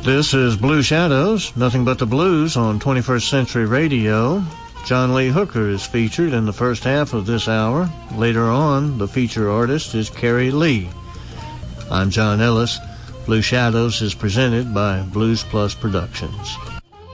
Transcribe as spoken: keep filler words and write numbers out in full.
This is Blue Shadows, nothing but the blues on twenty-first Century Radio. John Lee Hooker is featured in the first half of this hour. Later on, the feature artist is Carrie Lee. I'm John Ellis. Blue Shadows is presented by Blues Plus Productions.